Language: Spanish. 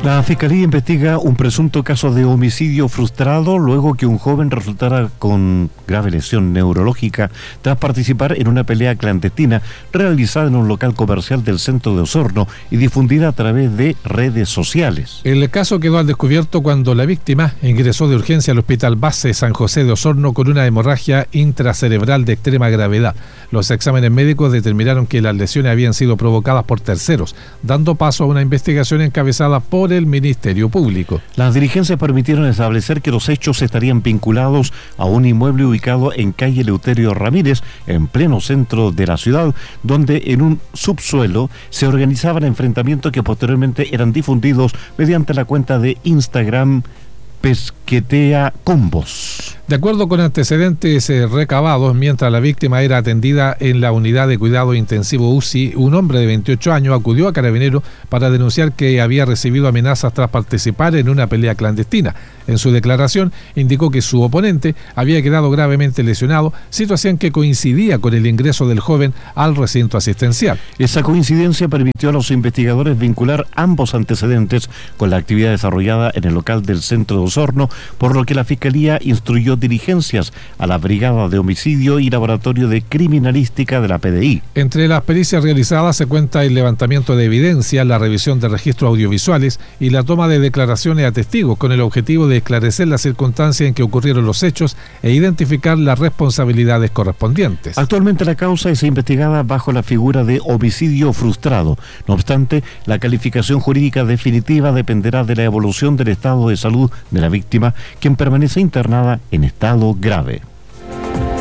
La Fiscalía investiga un presunto caso de homicidio frustrado luego que un joven resultara con grave lesión neurológica tras participar en una pelea clandestina realizada en un local comercial del centro de Osorno y difundida a través de redes sociales. El caso quedó al descubierto cuando la víctima ingresó de urgencia al Hospital Base San José de Osorno con una hemorragia intracerebral de extrema gravedad. Los exámenes médicos determinaron que las lesiones habían sido provocadas por terceros, dando paso a una investigación encabezada por el Ministerio Público. Las diligencias permitieron establecer que los hechos estarían vinculados a un inmueble ubicado en calle Eleuterio Ramírez, en pleno centro de la ciudad, donde en un subsuelo se organizaban enfrentamientos que posteriormente eran difundidos mediante la cuenta de Instagram Pesquetea Combos. De acuerdo con antecedentes recabados, mientras la víctima era atendida en la unidad de cuidado intensivo UCI, un hombre de 28 años acudió a Carabineros para denunciar que había recibido amenazas tras participar en una pelea clandestina. En su declaración indicó que su oponente había quedado gravemente lesionado, situación que coincidía con el ingreso del joven al recinto asistencial. Esa coincidencia permitió a los investigadores vincular ambos antecedentes con la actividad desarrollada en el local del centro de Osorno, por lo que la Fiscalía instruyó diligencias a la Brigada de Homicidio y Laboratorio de Criminalística de la PDI. Entre las pericias realizadas se cuenta el levantamiento de evidencia, la revisión de registros audiovisuales y la toma de declaraciones a testigos con el objetivo de esclarecer las circunstancias en que ocurrieron los hechos e identificar las responsabilidades correspondientes. Actualmente la causa es investigada bajo la figura de homicidio frustrado. No obstante, la calificación jurídica definitiva dependerá de la evolución del estado de salud de la víctima, quien permanece internada en estado grave.